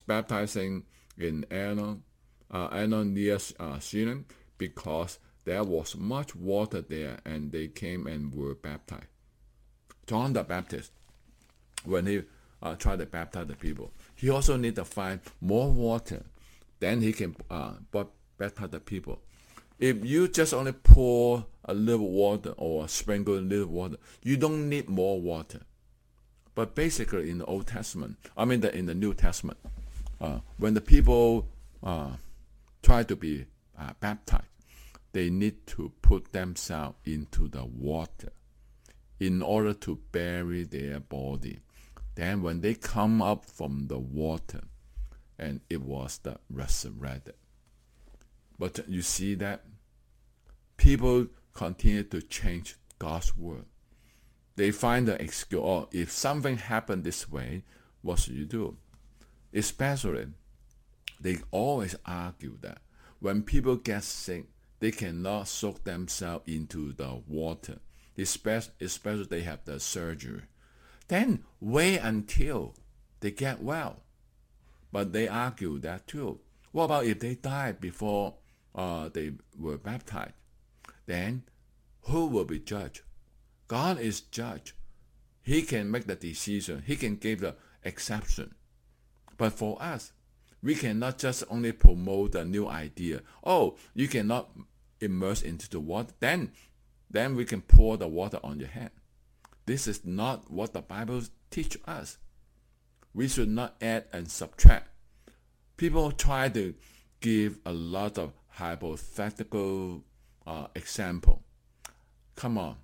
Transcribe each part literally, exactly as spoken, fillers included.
baptizing in Anon, uh, Anon near uh, Sinon, because there was much water there, and they came and were baptized. John the Baptist, when he uh, tried to baptize the people, he also need to find more water, then he can uh, baptize the people. If you just only pour a little water or sprinkle a little water, you don't need more water. But basically, in the Old Testament, I mean the, in the New Testament, uh, when the people uh, try to be uh, baptized, they need to put themselves into the water in order to bury their body. Then when they come up from the water, and it was the resurrected. But you see that people continue to change God's word. They find the excuse, or if something happened this way, what should you do? Especially, they always argue that when people get sick, they cannot soak themselves into the water, especially, especially they have the surgery. Then wait until they get well. But they argue that too. What about if they died before uh, they were baptized? Then who will be judged? God is judge. He can make the decision. He can give the exception. But for us, we cannot just only promote a new idea. Oh, you cannot immerse into the water. Then, then we can pour the water on your head. This is not what the Bible teaches us. We should not add and subtract. People try to give a lot of hypothetical uh, example. Come on.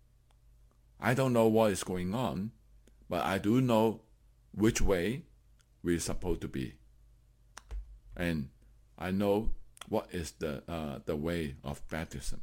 I don't know what is going on, but I do know which way we're supposed to be. And I know what is the uh, the way of baptism.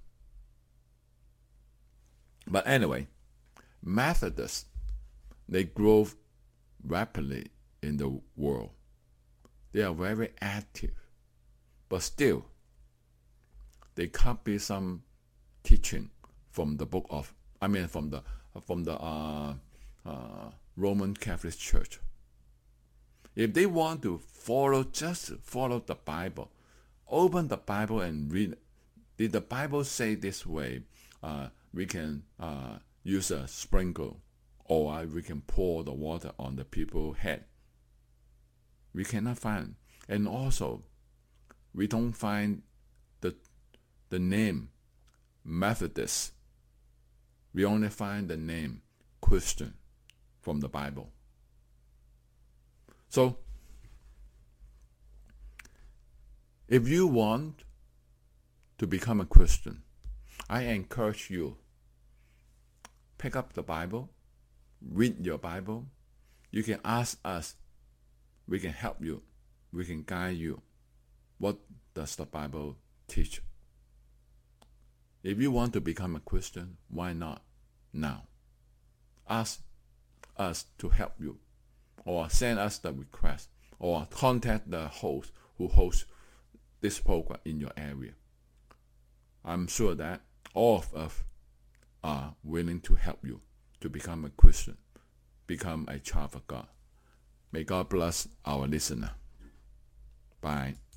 But anyway, Methodists, they grow rapidly in the world. They are very active, but still, they copy some teaching from the book of, I mean, from the from the uh, uh, Roman Catholic Church. If they want to follow, just follow the Bible, open the Bible and read. Did the Bible say this way? Uh, we can uh, use a sprinkle, or we can pour the water on the people's head. We cannot find. And also, we don't find the the name Methodist. We only find the name Christian from the Bible. So, if you want to become a Christian, I encourage you, pick up the Bible, read your Bible. You can ask us. We can help you. We can guide you. What does the Bible teach? If you want to become a Christian, why not now? Ask us to help you, or send us the request, or contact the host who hosts this program in your area. I'm sure that all of us are willing to help you to become a Christian, become a child of God. May God bless our listener. Bye.